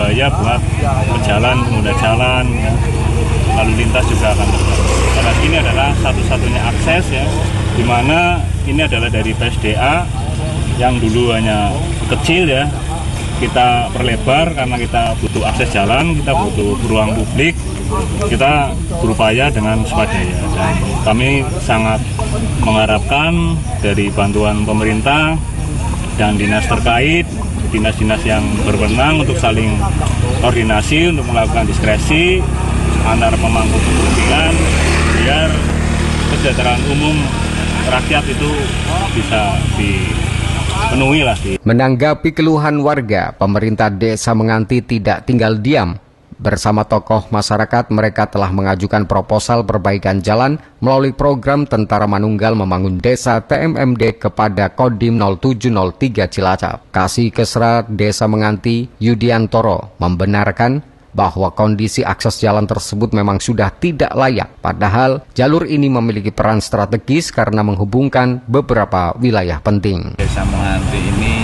berbahaya buat pejalan, pengguna jalan, lalu lintas juga akan terganggu. Karena ini adalah satu-satunya akses ya, di mana ini adalah dari PSDA yang dulu hanya kecil ya, kita perlebar karena kita butuh akses jalan, kita butuh ruang publik, kita berupaya dengan swadaya. Dan kami sangat mengharapkan dari bantuan pemerintah dan dinas terkait, dinas-dinas yang berwenang untuk saling koordinasi, untuk melakukan diskresi antara pemangku kepentingan, biar kesejahteraan umum rakyat itu bisa dipenuhi lah. Menanggapi keluhan warga, pemerintah Desa Menganti tidak tinggal diam. Bersama tokoh masyarakat, mereka telah mengajukan proposal perbaikan jalan melalui program Tentara Manunggal Membangun Desa TMMD kepada Kodim 0703 Cilacap. Kasih Kesra Desa Menganti, Yudiantoro, membenarkan bahwa kondisi akses jalan tersebut memang sudah tidak layak. Padahal jalur ini memiliki peran strategis karena menghubungkan beberapa wilayah penting. Desa Menganti ini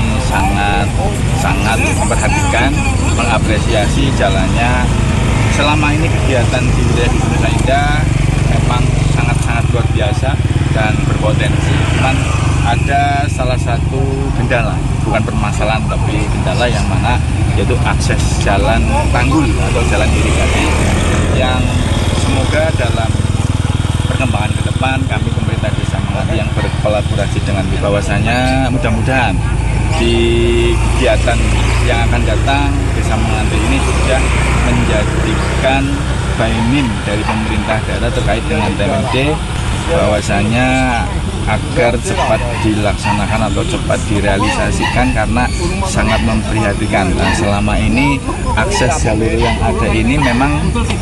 sangat memperhatikan, mengapresiasi jalannya. Selama ini kegiatan di wilayah Indonesia Indah memang sangat luar biasa dan berpotensi. Cuman ada salah satu kendala, bukan permasalahan tapi kendala yang mana yaitu akses jalan tanggul atau jalan irigasi yang semoga dalam perkembangan ke depan kami pemerintah Desa Menganti yang berkolaborasi dengan bahwasanya mudah-mudahan di kegiatan yang akan datang Desa Menganti ini sudah menjadikan bainim dari pemerintah daerah terkait dengan TMMD bahwasanya agar cepat dilaksanakan atau cepat direalisasikan karena sangat memprihatinkan. Nah, selama ini akses jalur yang ada ini memang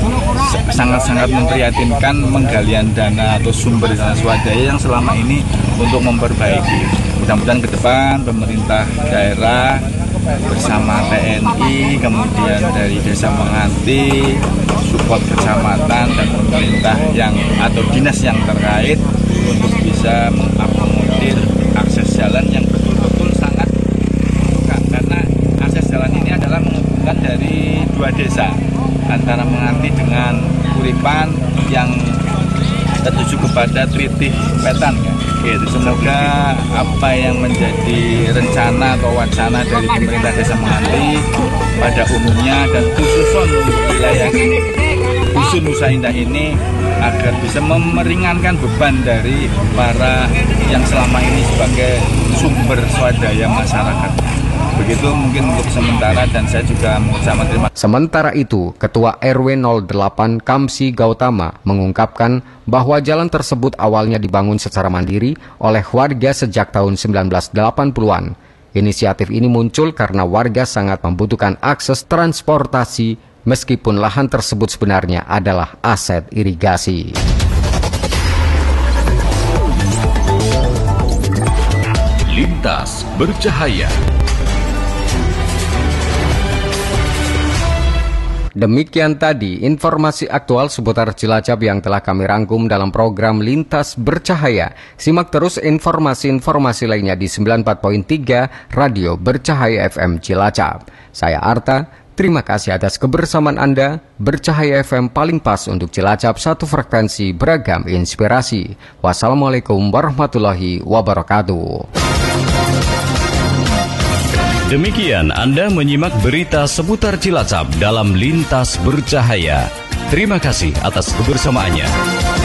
sangat memprihatinkan, menggalian dana atau sumber dana swadaya yang selama ini untuk memperbaiki. Mudah-mudahan ke depan pemerintah daerah bersama TNI, kemudian dari Desa Menganti, support kecamatan dan pemerintah yang atau dinas yang terkait untuk bisa mengakomodir akses jalan yang betul-betul sangat membutuhkan. Karena akses jalan ini adalah menghubungkan dari dua desa antara Menganti dengan Kuripan yang tertuju kepada Tritih Wetan ya. Semoga apa yang menjadi rencana atau wacana dari pemerintah Desa Menganti pada umumnya dan khususnya untuk wilayah Dusun Nusa Indah ini agar bisa meringankan beban dari para yang selama ini sebagai sumber swadaya masyarakat. Begitu mungkin untuk sementara dan saya juga mengucapkan terima kasih. Sementara itu, Ketua RW 08 Kamsi Gautama mengungkapkan bahwa jalan tersebut awalnya dibangun secara mandiri oleh warga sejak tahun 1980-an. Inisiatif ini muncul karena warga sangat membutuhkan akses transportasi meskipun lahan tersebut sebenarnya adalah aset irigasi. Lintas Bercahaya. Demikian tadi informasi aktual seputar Cilacap yang telah kami rangkum dalam program Lintas Bercahaya. Simak terus informasi-informasi lainnya di 94.3 Radio Bercahaya FM Cilacap. Saya Arta, terima kasih atas kebersamaan Anda. Bercahaya FM paling pas untuk Cilacap, satu frekuensi beragam inspirasi. Wassalamualaikum warahmatullahi wabarakatuh. Demikian Anda menyimak berita seputar Cilacap dalam Lintas Bercahaya. Terima kasih atas kebersamaannya.